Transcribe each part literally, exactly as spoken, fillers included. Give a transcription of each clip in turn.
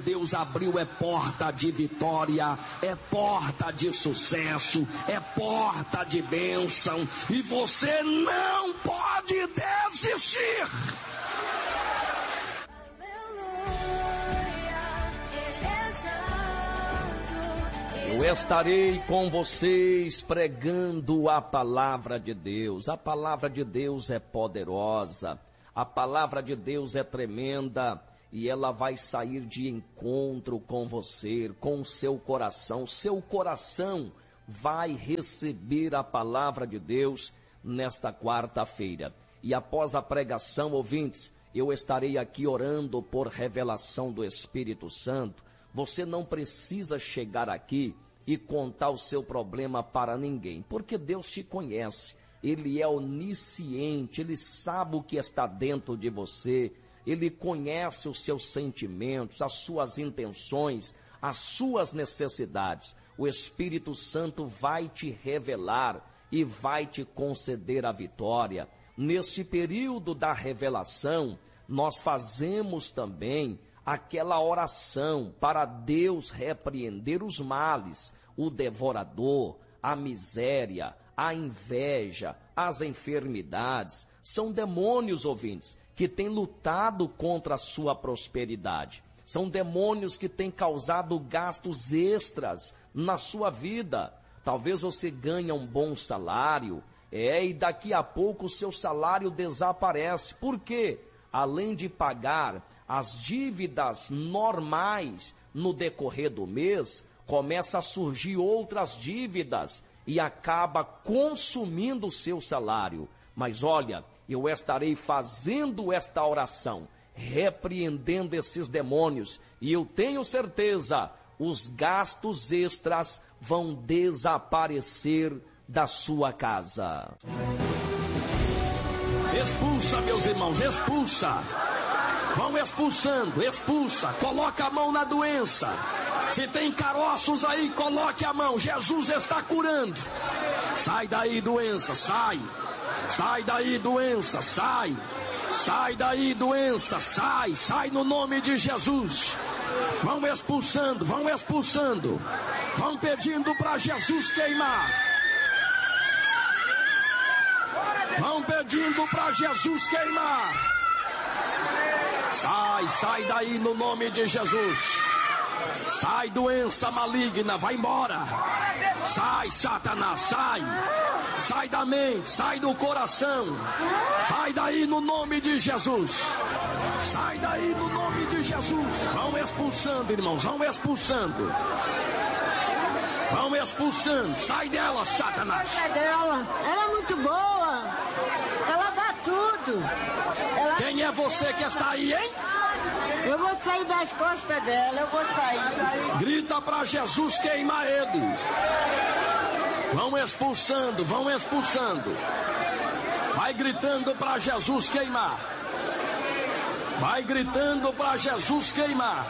Deus abriu é porta de vitória, é porta de sucesso, é porta de bênção, e você não pode desistir. Eu estarei com vocês pregando a palavra de Deus. A palavra de Deus é poderosa, a palavra de Deus é tremenda, e ela vai sair de encontro com você, com o seu coração. Seu coração vai receber a palavra de Deus nesta quarta-feira. E após a pregação, ouvintes, eu estarei aqui orando por revelação do Espírito Santo. Você não precisa chegar aqui e contar o seu problema para ninguém, porque Deus te conhece. Ele é onisciente, Ele sabe o que está dentro de você, Ele conhece os seus sentimentos, as suas intenções, as suas necessidades. O Espírito Santo vai te revelar e vai te conceder a vitória. Neste período da revelação, nós fazemos também aquela oração para Deus repreender os males, o devorador, a miséria, a inveja, as enfermidades. São demônios, ouvintes, que têm lutado contra a sua prosperidade. São demônios que têm causado gastos extras na sua vida. Talvez você ganhe um bom salário, é, e daqui a pouco o seu salário desaparece. Por quê? Além de pagar as dívidas normais no decorrer do mês, começa a surgir outras dívidas e acaba consumindo o seu salário. Mas olha, eu estarei fazendo esta oração, repreendendo esses demônios, e eu tenho certeza, os gastos extras vão desaparecer da sua casa. Expulsa, meus irmãos, expulsa. Vão expulsando, expulsa. Coloca a mão na doença. Se tem caroços aí, coloque a mão. Jesus está curando. Sai daí, doença, sai. Sai daí, doença, sai. Sai daí, doença, sai. Sai no nome de Jesus. Vão expulsando, vão expulsando. Vão pedindo para Jesus queimar. Vão pedindo para Jesus queimar. Sai, sai daí no nome de Jesus. Sai, doença maligna, vai embora. Sai, Satanás, sai. Sai da mente, sai do coração. Sai daí no nome de Jesus. Sai daí no nome de Jesus. Vão expulsando, irmãos, vão expulsando. Vão expulsando. Sai dela, Satanás. Sai dela. Ela é muito boa. Ela dá tudo. Ela... Quem é você que está aí, hein? Eu vou sair das costas dela. Eu vou sair. Grita para Jesus queimar ele. Vão expulsando, vão expulsando. Vai gritando para Jesus queimar. Vai gritando para Jesus queimar.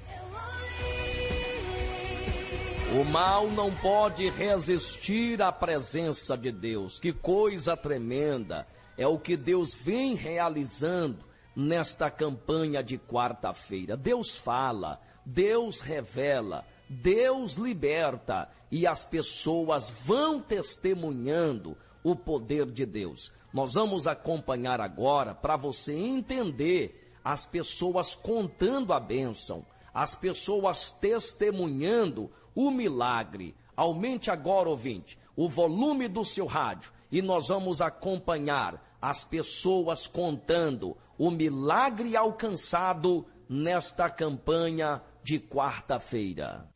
O mal não pode resistir à presença de Deus. Que coisa tremenda é o que Deus vem realizando nesta campanha de quarta-feira. Deus fala, Deus revela, Deus liberta, e as pessoas vão testemunhando o poder de Deus. Nós vamos acompanhar agora para você entender as pessoas contando a bênção, as pessoas testemunhando o milagre. Aumente agora, ouvinte, o volume do seu rádio, e nós vamos acompanhar as pessoas contando o milagre alcançado nesta campanha de quarta-feira.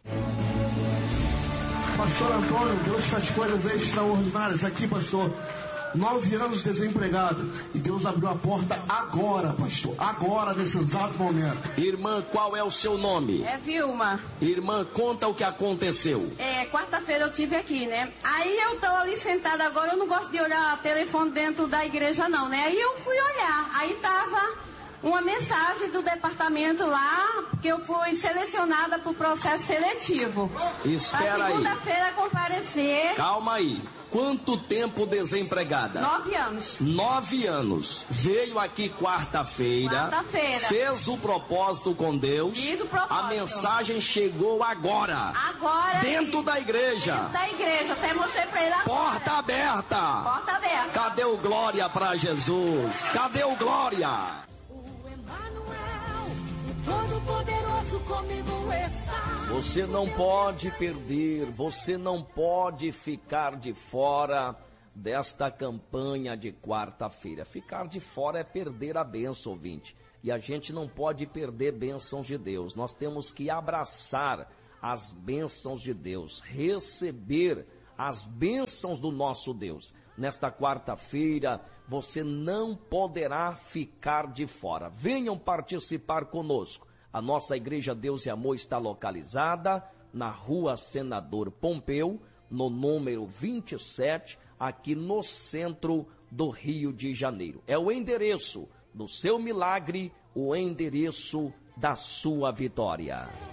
Pastor Antônio, Deus faz coisas extraordinárias aqui, pastor. Nove anos desempregado, e Deus abriu a porta agora, pastor, agora, nesse exato momento. Irmã, qual é o seu nome? É Vilma. Irmã, conta o que aconteceu. É, quarta-feira eu tive aqui, né? Aí eu tô ali sentada agora, eu não gosto de olhar telefone dentro da igreja não, né? Aí eu fui olhar, aí tava uma mensagem do departamento lá, que eu fui selecionada para o processo seletivo. Espera aí. Segunda-feira comparecer. Calma aí. Quanto tempo desempregada? Nove anos. Nove anos. Veio aqui quarta-feira. Quarta-feira. Fez o propósito com Deus. Fiz o propósito. A mensagem chegou agora. Agora. Dentro sim. da igreja. Dentro da igreja. Até mostrei pra ele agora. Porta aberta. Porta aberta. Cadê o glória pra Jesus? Cadê o glória? O Emmanuel, o Todo-Poderoso comigo está. Você não pode perder, você não pode ficar de fora desta campanha de quarta-feira. Ficar de fora é perder a bênção, ouvinte. E a gente não pode perder bênçãos de Deus. Nós temos que abraçar as bênçãos de Deus, receber as bênçãos do nosso Deus. Nesta quarta-feira, você não poderá ficar de fora. Venham participar conosco. A nossa Igreja Deus e Amor está localizada na Rua Senador Pompeu, no número vinte e sete, aqui no centro do Rio de Janeiro. É o endereço do seu milagre, o endereço da sua vitória.